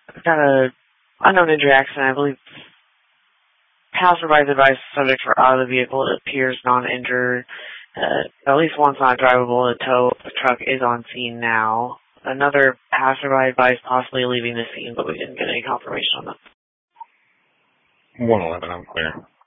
got a unknown injury accident. I believe passerby's advised subjects were out of the vehicle. It appears non-injured. At least one's not drivable. The tow truck is on scene now. Another passerby advised possibly leaving the scene, but we didn't get any confirmation on that. 111, I'm clear.